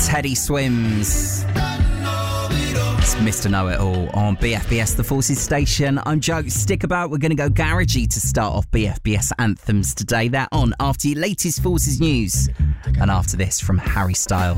Teddy Swims. It's Mr. Know-It-All on BFBS The Forces station. I'm Joe. Stick about. We're going to go garagey to start off BFBS anthems today. They're on after your latest Forces news. And after this from Harry Styles.